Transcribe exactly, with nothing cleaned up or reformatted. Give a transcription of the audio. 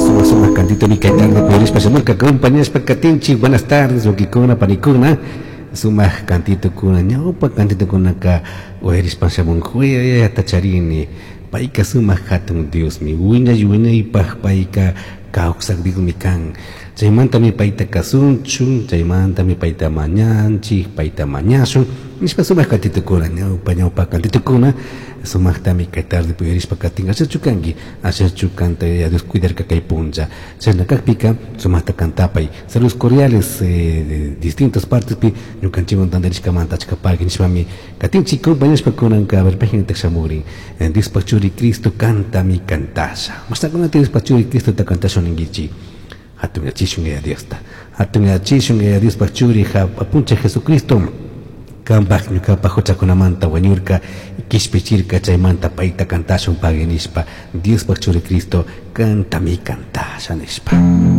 Suma suma cantito ni tarde pero pasamos que compañías pacatinchi buenas tardes o que con panicuna suma cantito kuna ñawpa cantito kuna ka o eres pasamon juega tacharini paika suma hatun Dios mi wiña yuña y pa paika causa digo mi can chaymanta mi paita kasunchun chaymanta mi paita mañanchi paita mañasun nispa suma cantito kuna ñawpa ñawpa cantito kuna suma tami que tarde puedes pacatin hacer chukangi hacer chukanta a Dios cuidar que hay punja se na pica suma ta cantapay saludos cordiales eh, de distintas partes pi no canchivo donde les camanta chapagin shami katin chico bañas pa konan ka ver pejin texamuri en dispachuri Cristo canta mi cantasa hasta con te dispachuri Cristo ta cantasa ningichi hatun achishun e Dios ta hatun achishun e Dios pachuri ha apuncha Jesucristo Kambak nyuka pahocha con amanta guanyurka kispichirka chaymanta paita cantasha un paganispa Dios pachuri Cristo canta mi cantasha nispa